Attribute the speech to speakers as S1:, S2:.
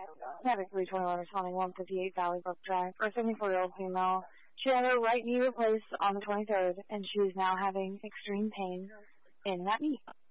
S1: Traffic 321 responding 158 Valley Brook Drive for a 74-year-old female. She had her right knee replaced on the 23rd, and she is now having extreme pain in that knee.